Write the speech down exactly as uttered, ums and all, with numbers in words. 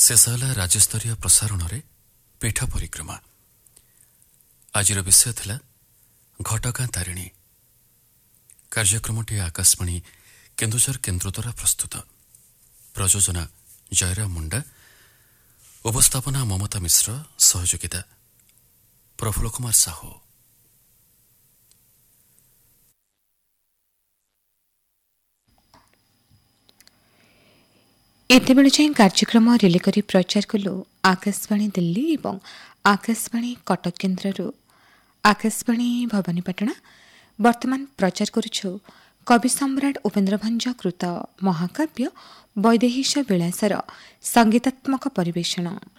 शेष है राज्यस्तरीय प्रसारण रे पीठ परिक्रमा। आजिर विषय थिला घटगां तारिणी। कार्यक्रमटी आकाशवाणी केन्दुझर केन्द्र द्वारा प्रस्तुत। प्रयोजना जयराम मुंडा, उपस्थापना ममता मिश्र, सहयोगिता प्रफुल्ल कुमार साहू। एतेबेले जाए कार्यक्रम रिले करी प्रचार कलु आकाशवाणी दिल्ली एवं आकाशवाणी कटक केन्द्र आकाशवाणी भवानीपाटना। वर्तमान प्रचार करुछु कवि सम्राट उपेन्द्र भंज कृत महाकाव्य वैदेहीश विलासर संगीतात्मक परिवेषण।